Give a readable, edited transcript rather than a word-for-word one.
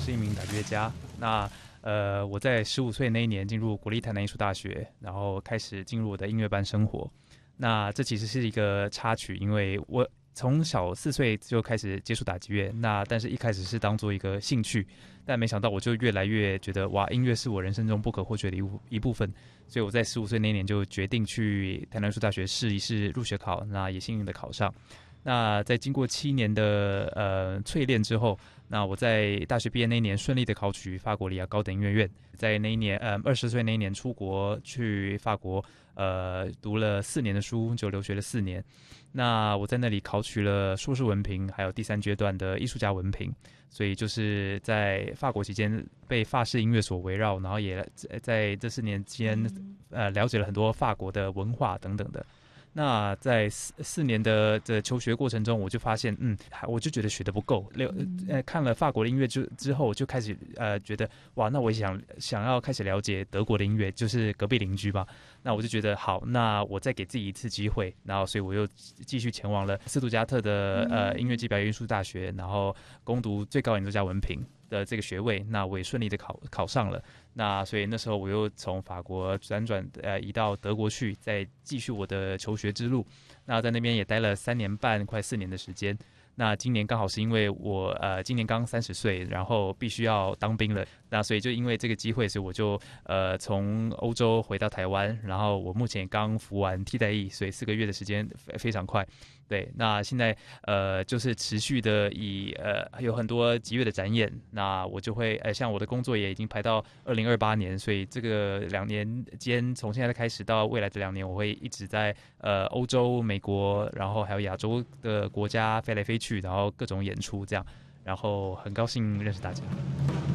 是一名打击乐家。那我在15岁那一年进入国立台南艺术大学，然后开始进入我的音乐班生活。那这其实是一个插曲，因为我从小4岁就开始接触打击乐，那但是一开始是当做一个兴趣，但没想到我就越来越觉得哇，音乐是我人生中不可或缺的一部分，所以我在15岁那年就决定去台南艺术大学试一试入学考，那也幸运的考上。那在经过7年的淬炼之后，那我在大学毕业那一年顺利的考取法国里亚高等音乐院，在那一年20岁那一年出国去法国读了4年的书，就留学了4年。那我在那里考取了硕士文凭，还有第3阶段的艺术家文凭，所以就是在法国期间被法式音乐所围绕，然后也在这4年间了解了很多法国的文化等等的。那在四年的求学过程中，我就发现，我就觉得学得不够。看了法国的音乐之后，就开始觉得，哇，那我想要开始了解德国的音乐，就是隔壁邻居吧。那我就觉得好，那我再给自己一次机会，然后所以我又继续前往了斯图加特的音乐暨表演艺术大学，然后攻读最高演奏家文凭的这个学位，那我也顺利的考上了。那所以那时候我又从法国移到德国去，再继续我的求学之路。那在那边也待了3年半，快4年的时间。那今年刚好是因为我今年刚30岁，然后必须要当兵了。那所以就因为这个机会，所以我就从欧洲回到台湾，然后我目前刚服完替代役，所以4个月的时间非常快。对，那现在就是持续的有很多集乐的展演，那我就会像我的工作也已经排到2028年，所以这个2年间，从现在开始到未来的2年，我会一直在欧洲、美国，然后还有亚洲的国家飞来飞去，然后各种演出这样，然后很高兴认识大家。